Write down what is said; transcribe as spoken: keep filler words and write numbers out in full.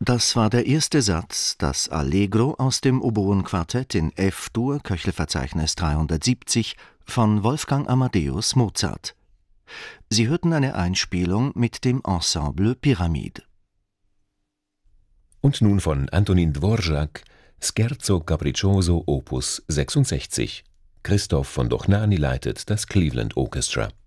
Das war der erste Satz, das Allegro aus dem Oboenquartett in F-Dur, Köchelverzeichnis dreihundertsiebzig, von Wolfgang Amadeus Mozart. Sie hörten eine Einspielung mit dem Ensemble Pyramide. Und nun von Antonin Dvorak, Scherzo Capriccioso Opus sechsundsechzig. Christoph von Dochnani leitet das Cleveland Orchestra.